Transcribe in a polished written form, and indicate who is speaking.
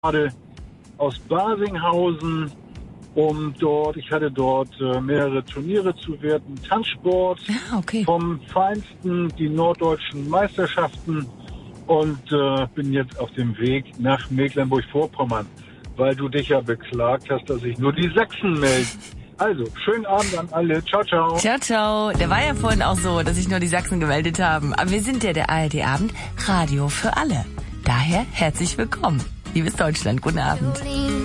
Speaker 1: gerade aus Basinghausen, ich hatte dort mehrere Turniere zu werten, Tanzsport,
Speaker 2: okay.
Speaker 1: vom Feinsten, die norddeutschen Meisterschaften und bin jetzt auf dem Weg nach Mecklenburg-Vorpommern, weil du dich ja beklagt hast, dass sich nur die Sachsen melden. Also, schönen Abend an alle. Ciao, ciao.
Speaker 2: Ciao, ciao. Der war ja vorhin auch so, dass sich nur die Sachsen gemeldet haben. Aber wir sind ja der ARD-Abend Radio für alle. Daher herzlich willkommen. Liebes Deutschland, guten Abend.